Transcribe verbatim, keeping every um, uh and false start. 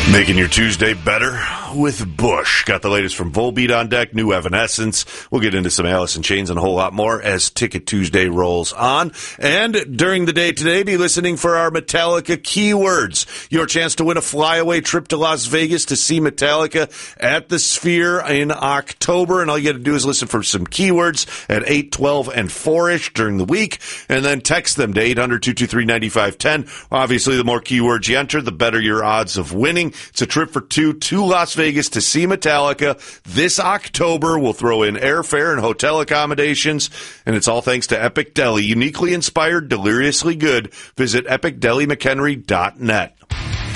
Making your Tuesday better with Busch. Got the latest from Volbeat on deck, new Evanescence. We'll get into some Alice in Chains and a whole lot more as Ticket Tuesday rolls on. And during the day today, be listening for our Metallica keywords. Your chance to win a flyaway trip to Las Vegas to see Metallica at the Sphere in October. And all you got to do is listen for some keywords at eight, twelve, and four-ish during the week. And then text them to eight hundred, two two three, nine five one zero. Obviously, the more keywords you enter, the better your odds of winning. It's a trip for two to Las Vegas to see Metallica this October. We'll throw in airfare and hotel accommodations, and it's all thanks to Epic Deli. Uniquely inspired, deliriously good. Visit epic deli mchenry dot net.